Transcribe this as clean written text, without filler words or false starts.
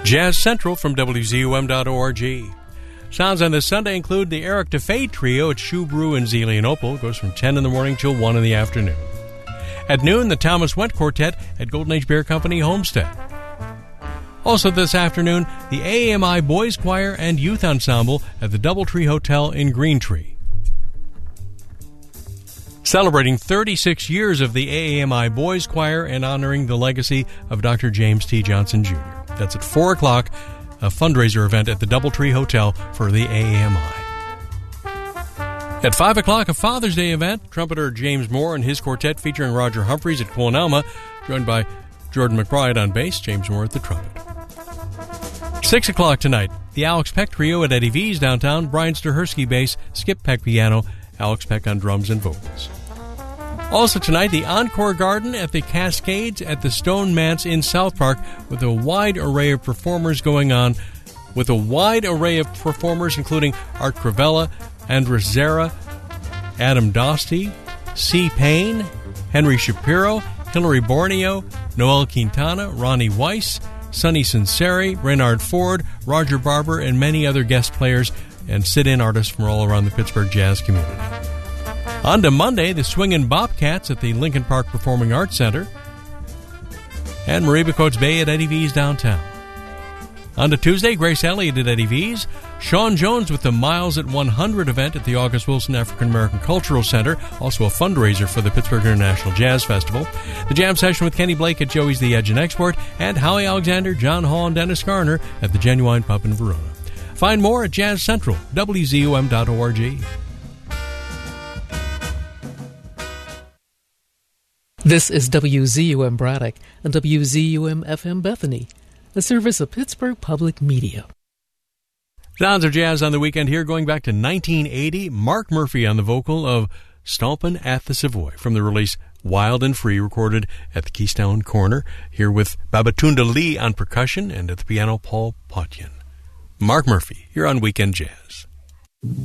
Jazz Central from WZUM.org. Sounds on this Sunday include the Eric DeFay Trio at Shoe Brew in Zelienople. Goes from 10 in the morning till 1 in the afternoon. At noon, the Thomas Went Quartet at Golden Age Beer Company, Homestead. Also this afternoon, the AAMI Boys Choir and Youth Ensemble at the Doubletree Hotel in Greentree. Celebrating 36 years of the AAMI Boys Choir and honoring the legacy of Dr. James T. Johnson, Jr. That's at 4 o'clock, a fundraiser event at the Doubletree Hotel for the AAMI. At 5 o'clock, a Father's Day event, trumpeter James Moore and his quartet featuring Roger Humphreys at Quillenelma, joined by Jordan McBride on bass, James Moore at the trumpet. 6 o'clock tonight, the Alex Peck Trio at Eddie V's downtown, Brian Stahersky bass, Skip Peck piano, Alex Peck on drums and vocals. Also tonight, the Encore Garden at the Cascades at the Stone Manse in South Park with a wide array of performers going on, including Art Cravella, Andres Zera, Adam Dostey, C. Payne, Henry Shapiro, Hilary Borneo, Noel Quintana, Ronnie Weiss, Sonny Sinceri, Reynard Ford, Roger Barber, and many other guest players and sit-in artists from all around the Pittsburgh jazz community. On to Monday, the Swingin' Bobcats at the Lincoln Park Performing Arts Center, and Marie Coates Bay at Eddie V's downtown. On to Tuesday, Grace Elliott at Eddie V's, Sean Jones with the Miles at 100 event at the August Wilson African American Cultural Center, also a fundraiser for the Pittsburgh International Jazz Festival, the Jam Session with Kenny Blake at Joey's The Edge and Export, and Howie Alexander, John Hall, and Dennis Garner at the Genuine Pub in Verona. Find more at Jazz Central, WZUM.org. This is WZUM Braddock and WZUM-FM Bethany, a service of Pittsburgh Public Media. Sounds of jazz on the weekend here, going back to 1980. Mark Murphy on the vocal of Stompin' at the Savoy from the release Wild and Free, recorded at the Keystone Corner, here with Babatunda Lee on percussion and at the piano Paul Potyan. Mark Murphy, here on Weekend Jazz.